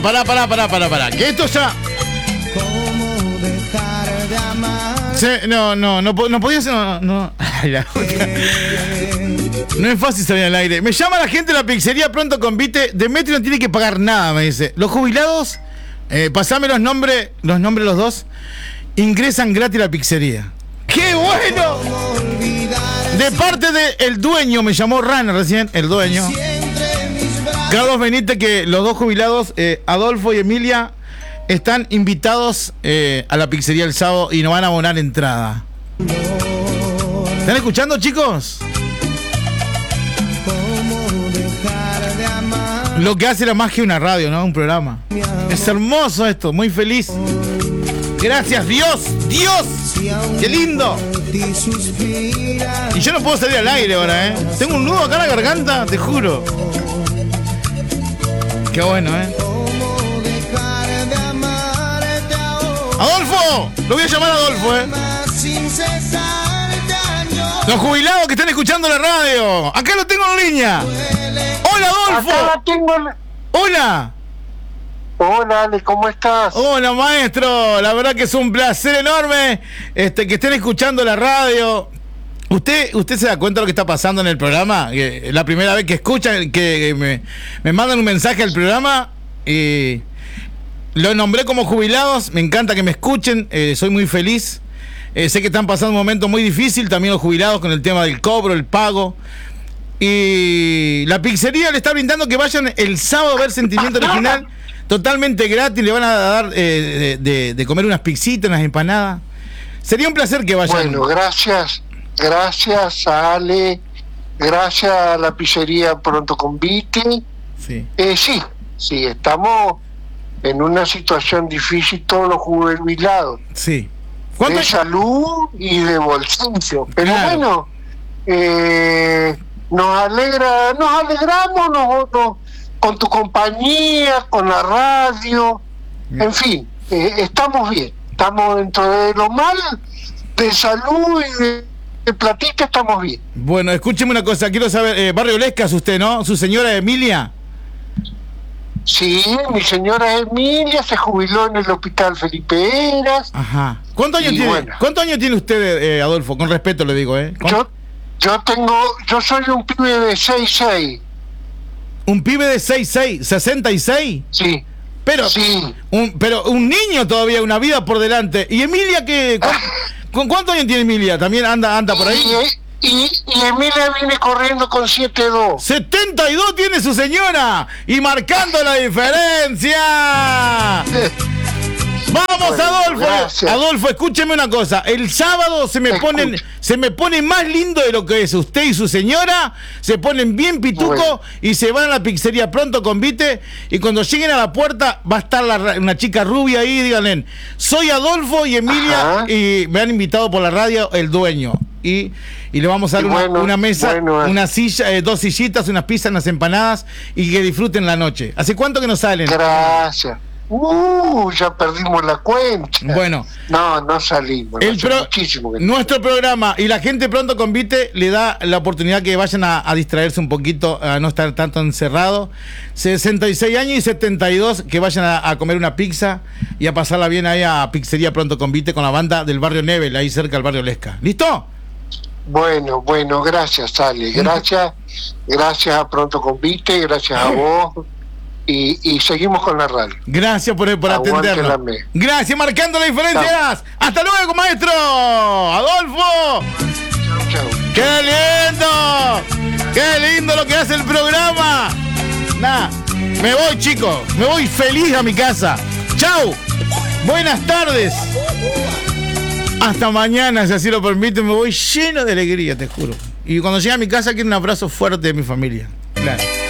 Pará. Que esto ya... ¿Cómo dejar de amar? Sí, no podía ser... No. Ay, la puta. No es fácil salir al aire. Me llama la gente de la pizzería Pronto Convite. Demetrio no tiene que pagar nada, me dice. Los jubilados, pasame los nombres los dos, ingresan gratis a la pizzería. ¡Qué bueno! De parte del dueño, me llamó Rana recién, el dueño. Carlos Benítez, que los dos jubilados, Adolfo y Emilia, están invitados a la pizzería el sábado y nos van a abonar entrada. ¿Están escuchando, chicos? Lo que hace era más que una radio, ¿no? Un programa. Es hermoso esto, muy feliz. Gracias, Dios. ¡Qué lindo! Y yo no puedo salir al aire ahora, ¿eh? Tengo un nudo acá en la garganta, te juro. Qué bueno, ¿eh? ¡Adolfo! Lo voy a llamar a Adolfo, ¿eh? Los jubilados que están escuchando la radio. Acá lo tengo en línea. ¡Hola, Adolfo! Acá la tengo. ¡Hola! Hola, Ale, ¿cómo estás? Hola, maestro. La verdad que es un placer enorme que estén escuchando la radio. ¿Usted se da cuenta de lo que está pasando en el programa? La primera vez que escuchan, que me mandan un mensaje al programa y lo nombré como jubilados. Me encanta que me escuchen. Soy muy feliz. Sé que están pasando un momento muy difícil también los jubilados con el tema del cobro, el pago. Y la pizzería le está brindando que vayan el sábado a ver Sentimiento Original totalmente gratis. Le van a dar de comer unas pizzitas, unas empanadas. Sería un placer que vayan. Bueno, gracias a Ale, gracias a la pizzería Pronto Convite. Sí. Sí, estamos en una situación difícil todos los jubilados. Sí. De salud y de bolsillo. Pero claro. Bueno, nos alegramos nosotros con tu compañía, con la radio, en fin, estamos bien, estamos dentro de lo mal, de salud y de platita, estamos bien. Bueno, escúcheme una cosa, quiero saber, Barrio Lesca es usted, ¿no? ¿Su señora Emilia? Sí, mi señora Emilia se jubiló en el hospital Felipe Heras. Ajá. ¿Cuántos años tiene? Bueno. ¿Cuántos años tiene usted, Adolfo? Con respeto le digo, ¿eh? Yo soy un pibe de 6'6". ¿Un pibe de 6'6", 66? Sí. Pero, sí. Pero un niño todavía, una vida por delante. ¿Y Emilia qué? ¿Con cuántos años tiene Emilia? ¿También anda por ahí? Y Emilia viene corriendo con 7'2". 72 tiene su señora y marcando la diferencia. Vamos, bueno, Adolfo. Gracias. Adolfo, escúcheme una cosa. El sábado se me pone más lindo de lo que es. Usted y su señora se ponen bien pituco, bueno, y se van a la pizzería Pronto Convite. Y cuando lleguen a la puerta va a estar una chica rubia ahí. Díganle, soy Adolfo y Emilia. Ajá. Y me han invitado por la radio el dueño. Y le vamos a dar una mesa, una silla, 2 sillitas, unas pizzas, unas empanadas y que disfruten la noche. ¿Hace cuánto que nos salen? Gracias. Ya perdimos la cuenta. Bueno. No salimos. Muchísimo nuestro programa y la gente Pronto Convite le da la oportunidad que vayan a distraerse un poquito, a no estar tanto encerrados. 66 años y 72 que vayan a comer una pizza y a pasarla bien ahí a Pizzería Pronto Convite con la banda del barrio Nebel, ahí cerca del barrio Lesca. ¿Listo? Bueno, gracias, Ale. Gracias a Pronto Convite, gracias a vos. Y seguimos con la radio. Gracias por atendernos. Gracias, marcando la diferencia. Hasta luego, maestro Adolfo. Chau. Qué lindo lo que hace el programa. Me voy, chicos, me voy feliz a mi casa. Chau, buenas tardes. Hasta mañana, si así lo permite. Me voy lleno de alegría, te juro. Y cuando llegue a mi casa quiero un abrazo fuerte de mi familia. Claro.